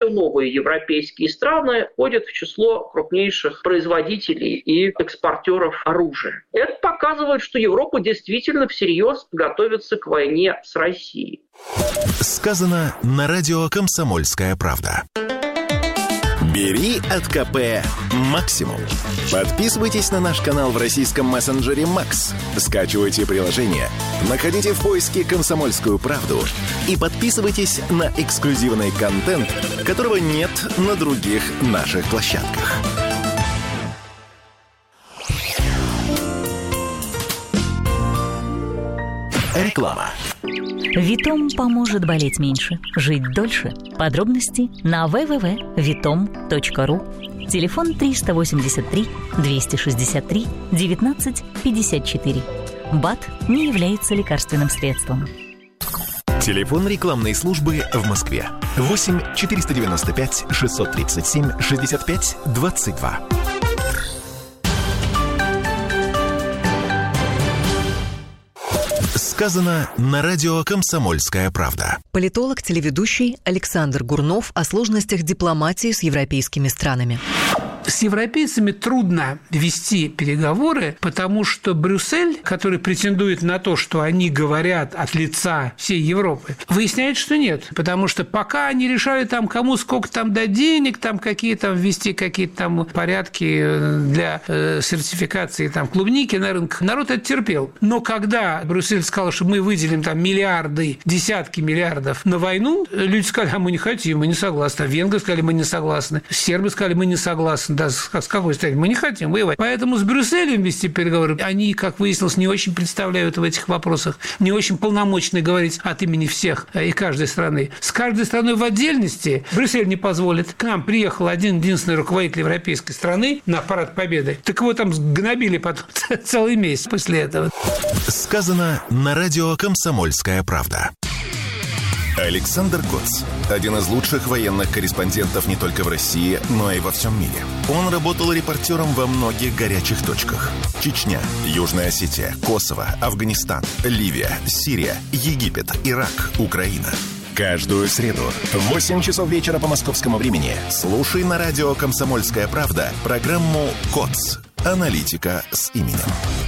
новые европейские страны входят в число крупнейших производителей и экспортеров оружия. Это показывает, что Европа действительно всерьез готовится к войне с Россией. Сказано на радио «Комсомольская правда». Бери от КП максимум. Подписывайтесь на наш канал в российском мессенджере Макс. Скачивайте приложение, находите в поиске «Комсомольскую правду» и подписывайтесь на эксклюзивный контент, которого нет на других наших площадках. Реклама. Витом поможет болеть меньше, жить дольше. Подробности на www.vitom.ru. Телефон 383 263 19 54. БАД не является лекарственным средством. Телефон рекламной службы в Москве 8 495 637 65 22. Сказано на радио «Комсомольская правда». Политолог, телеведущий Александр Гурнов о сложностях дипломатии с европейскими странами. С европейцами трудно вести переговоры, потому что Брюссель, который претендует на то, что они говорят от лица всей Европы, выясняет, что нет. Потому что пока они решали там, кому сколько там дать денег, там какие там ввести какие-то там порядки для сертификации там клубники на рынках, народ это терпел. Но когда Брюссель сказал, что мы выделим там миллиарды, десятки миллиардов на войну, люди сказали, а мы не хотим, мы не согласны. Венгры сказали, мы не согласны. Сербы сказали, мы не согласны. Да, с какой стороны? Мы не хотим воевать. Поэтому с Брюсселем вести переговоры, они, как выяснилось, не очень представляют в этих вопросах, не очень полномочны говорить от имени всех и каждой страны. С каждой страной в отдельности Брюссель не позволит. К нам приехал один-единственный руководитель европейской страны на парад Победы. Так его там гнобили потом целый месяц после этого. Сказано на радио «Комсомольская правда». Александр Коц – один из лучших военных корреспондентов не только в России, но и во всем мире. Он работал репортером во многих горячих точках. Чечня, Южная Осетия, Косово, Афганистан, Ливия, Сирия, Египет, Ирак, Украина. Каждую среду в 8 часов вечера по московскому времени слушай на радио «Комсомольская правда» программу «КОЦ. Аналитика с именем».